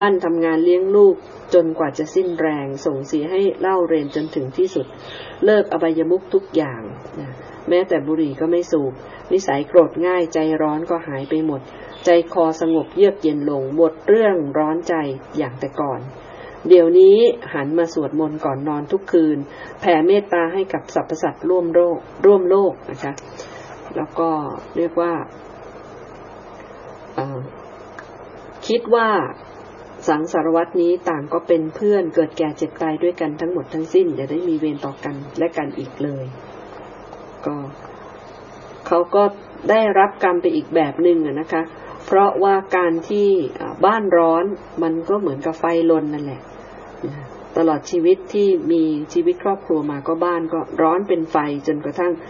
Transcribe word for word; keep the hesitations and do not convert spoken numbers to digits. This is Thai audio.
บ้านทำงานเลี้ยงลูกจนกว่าจะสิ้นแรงส่งเสียให้เล่าเรียนจนถึงที่สุดเลิกอบายมุขทุกอย่างนะแม้แต่บุหรี่ก็ไม่สูบนิสัยโกรธง่ายใจร้อนก็หายไปหมดใจคอสงบเยือกเย็นลงหมดเรื่องร้อนใจอย่างแต่ก่อนเดี๋ยวนี้หันมาสวดมนต์ก่อนนอนทุกคืนแผ่เมตตาให้กับสรรพสัตว์ร่วมโลกร่วมโลกนะคะแล้วก็เรียกว่าคิดว่าสังสารวัฏนี้ต่างก็เป็นเพื่อนเกิดแก่เจ็บตายด้วยกันทั้งหมดทั้งสิ้นอย่าได้มีเวรต่อกันและกันอีกเลยก็เขาก็ได้รับกรรมไปอีกแบบหนึ่งนะคะเพราะว่าการที่บ้านร้อนมันก็เหมือนกับไฟลนนั่นแหละตลอดชีวิตที่มีชีวิตครอบครัวมาก็บ้านก็ร้อนเป็นไฟจนกระทั่ง